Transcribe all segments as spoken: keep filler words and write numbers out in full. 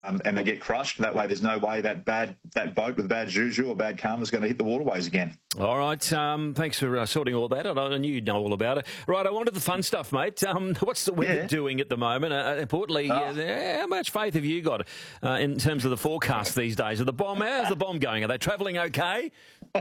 um, and they get crushed. That way, there's no way that bad that boat with bad juju or bad karma is going to hit the waterways again. All right. Um, thanks for uh, sorting all that out. I knew you'd know all about it. Right, I wanted the fun stuff, mate. Um, what's the weather Yeah. doing at the moment? Uh, importantly, Oh. uh, how much faith have you got uh, in terms of the forecast these days? Are the bomb, how's the bomb going? Are they travelling okay?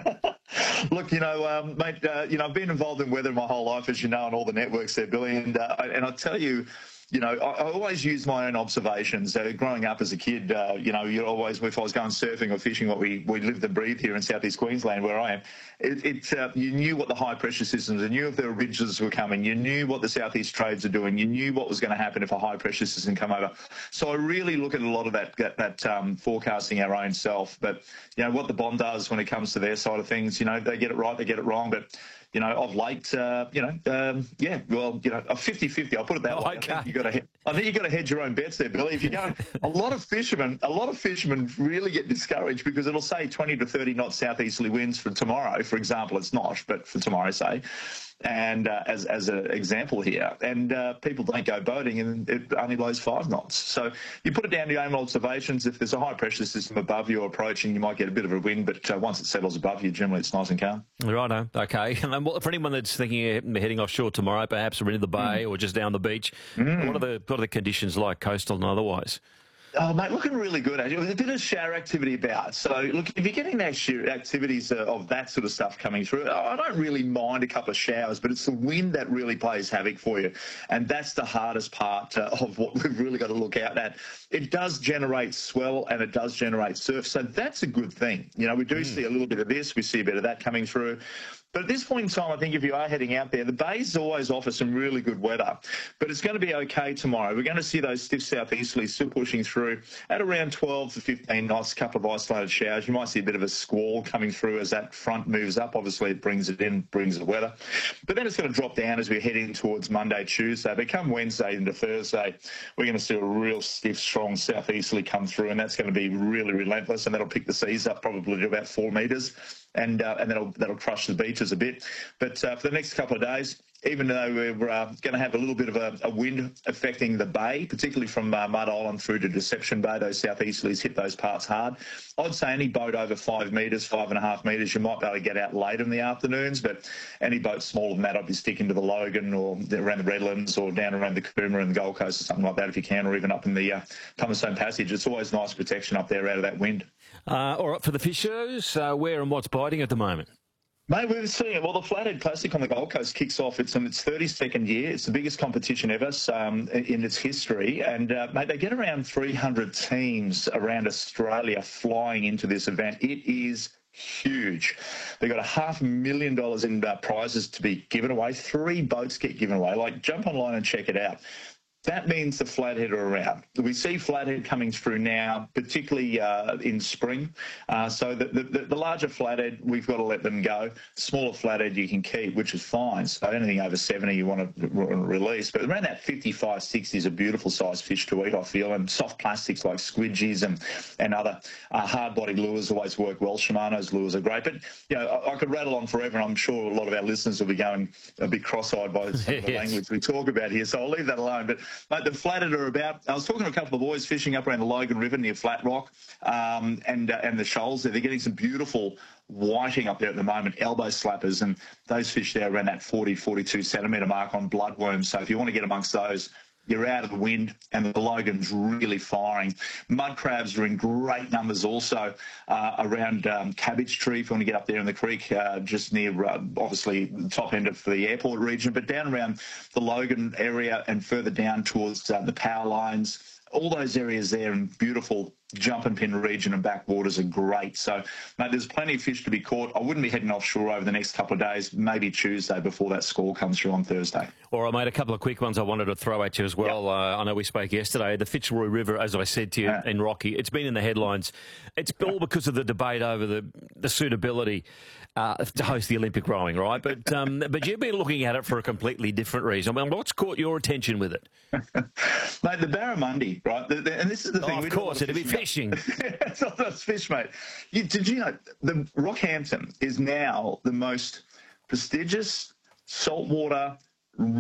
Look, you know, um, mate, uh, you know, I've been involved in weather my whole life, as you know, on all the networks there, Billy. And, uh, and I tell you, you know, I, I always use my own observations. Uh, growing up as a kid, uh, you know, you always, if I was going surfing or fishing, what we, we lived and breathed here in southeast Queensland, where I am, it, it uh, you knew what the high pressure systems, you knew if there were ridges were coming, you knew what the southeast trades are doing, you knew what was going to happen if a high pressure system come over. So I really look at a lot of that that, that um, forecasting our own self. But you know what the bomb does when it comes to their side of things, you know, they get it right, they get it wrong, but. You know, of late, uh, you know, um, yeah, well, you know, a fifty-fifty, I'll put it that Oh, way. okay. I think you got to, I think you got to hedge your own bets there, Billy. If you go, a lot of fishermen, a lot of fishermen really get discouraged because it'll say twenty to thirty knot southeasterly winds for tomorrow. For example, it's not, but for tomorrow, say. And uh, as as an example here, and uh, people don't go boating, and it only blows five knots. So you put it down to your own observations. If there's a high pressure system above you approaching, you might get a bit of a wind, but uh, once it settles above you, generally it's nice and calm. Righto, okay. And then what, for anyone that's thinking of heading offshore tomorrow, perhaps or into the bay mm. or just down the beach, mm. what are the what are the conditions like, coastal and otherwise? Oh, mate, looking really good. Actually. There's a bit of shower activity about. So, look, if you're getting those activities of that sort of stuff coming through, I don't really mind a couple of showers, but it's the wind that really plays havoc for you. And that's the hardest part uh, of what we've really got to look out at. It does generate swell and it does generate surf. So that's a good thing. You know, we do mm. see a little bit of this. We see a bit of that coming through. But at this point in time, I think if you are heading out there, the bays always offer some really good weather. But it's going to be okay tomorrow. We're going to see those stiff southeasterlies still pushing through at around twelve to fifteen knots, a couple of isolated showers. You might see a bit of a squall coming through as that front moves up. Obviously, it brings it in, brings the weather. But then it's going to drop down as we're heading towards Monday, Tuesday. But come Wednesday into Thursday, we're going to see a real stiff, strong southeasterly come through, and that's going to be really relentless, and that'll pick the seas up probably to about four metres. And uh, and that'll that'll crush the beaches a bit. But uh, for the next couple of days, even though we're uh, going to have a little bit of a, a wind affecting the bay, particularly from uh, Mud Island through to Deception Bay, those southeasterlies hit those parts hard. I'd say any boat over five metres, five and a half metres, you might be able to get out late in the afternoons. But any boat smaller than that, I'd be sticking to the Logan or around the Redlands or down around the Coomera and the Gold Coast or something like that if you can, or even up in the uh, Pumicestone Passage. It's always nice protection up there out of that wind. Uh, all right, for the fishers, uh, where and what's biting at the moment? Mate, we're seeing it. Well, the Flathead Classic on the Gold Coast kicks off. It's in its thirty-second year. It's the biggest competition ever um, in its history. And, uh, mate, they get around three hundred teams around Australia flying into this event. It is huge. They've got a half a million dollars in uh, prizes to be given away. Three boats get given away. Like, jump online and check it out. That means the flathead are around. We see flathead coming through now, particularly uh, in spring. Uh, so the, the, the larger flathead, we've got to let them go. Smaller flathead you can keep, which is fine. So anything over seventy you want to re- release. But around that fifty-five, sixty is a beautiful size fish to eat, I feel. And soft plastics like squidgies and, and other uh, hard-bodied lures always work well. Shimano's lures are great. But, you know, I, I could rattle on forever, and I'm sure a lot of our listeners will be going a bit cross-eyed by some of the Yes. language we talk about here. So I'll leave that alone. But Mate, the flathead are about. I was talking to a couple of boys fishing up around the Logan River near Flat Rock um, and uh, and the shoals there. They're getting some beautiful whiting up there at the moment, elbow slappers, and those fish there around that forty, forty-two centimetre mark on bloodworms. So if you want to get amongst those, you're out of the wind, and the Logan's really firing. Mud crabs are in great numbers also uh, around um, Cabbage Tree, if you want to get up there in the creek, uh, just near, uh, obviously, the top end of the airport region, but down around the Logan area and further down towards uh, the power lines. All those areas there in beautiful jumping pin region and backwaters are great. So, mate, there's plenty of fish to be caught. I wouldn't be heading offshore over the next couple of days, maybe Tuesday before that score comes through on Thursday. All right, mate, a couple of quick ones I wanted to throw at you as well. Yep. Uh, I know we spoke yesterday. The Fitzroy River, as I said to you, yeah. in Rocky, it's been in the headlines. It's all because of the debate over the, the suitability uh, to host the Olympic rowing, right? But um, but you've been looking at it for a completely different reason. I mean, what's caught your attention with it? Mate, the barramundi, right? The, the, and this is the thing. Oh, of course, it'd be fishing. It's not just fish, mate. You, did you know the Rockhampton is now the most prestigious saltwater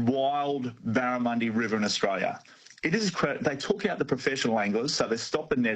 wild barramundi river in Australia? It is. They took out the professional anglers, so they stopped the net.